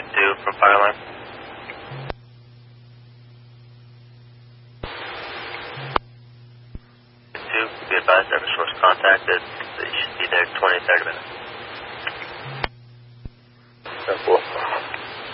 Unit 2 from Fireline. Unit 2, be advised to have a source contacted. They should be there 20-30 minutes. 10-4.